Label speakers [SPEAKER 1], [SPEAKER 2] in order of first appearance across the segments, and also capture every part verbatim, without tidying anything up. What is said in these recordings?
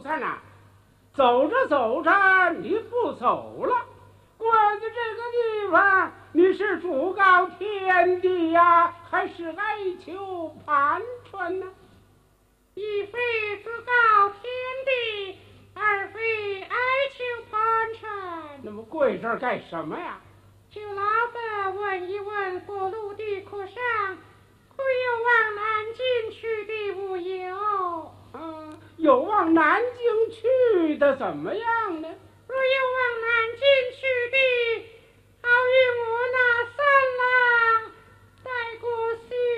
[SPEAKER 1] 山呐，走着走着你不走了，关在这个地方，你是主告天地呀，还是哀求盘川呢？
[SPEAKER 2] 一非主告天地，二非哀求盘川。
[SPEAKER 1] 那么跪这儿干什么呀？
[SPEAKER 2] 就老的问一问过路的客商，可有往南京去的无有？
[SPEAKER 1] 啊，有往南京去的怎么样呢？
[SPEAKER 2] 若有往南京去的，好与我那三郎带过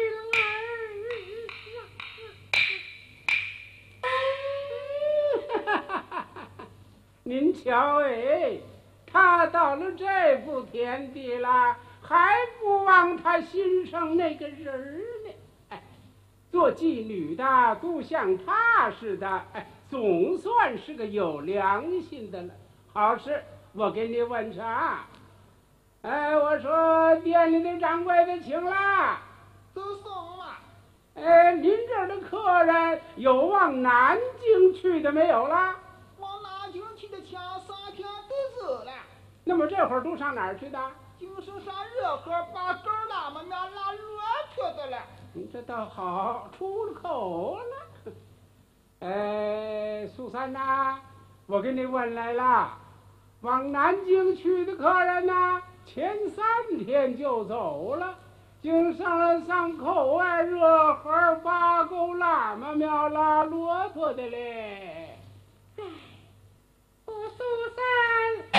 [SPEAKER 1] 信儿。您瞧哎，他到了这步田地了，还不往他心上那个人儿呢？哎，做妓女的都像他似的，哎，总算是个有良心的了。好事，我给你问啥？哎，我说店里的掌柜的请了，
[SPEAKER 3] 都送了。
[SPEAKER 1] 哎，您这儿的客人有往南京去的没有了？
[SPEAKER 3] 往南京去的前三天都走了。
[SPEAKER 1] 那么这会儿都上哪儿去的？
[SPEAKER 3] 就是上热河把狗儿那么那拉骆驼的了。
[SPEAKER 1] 你这倒好，出了口了。哎，苏三呐，我给你问来了，往南京去的客人呢，前三天就走了，经上了三口啊，热河八沟喇嘛庙拉骆驼的嘞。
[SPEAKER 2] 哎，我苏三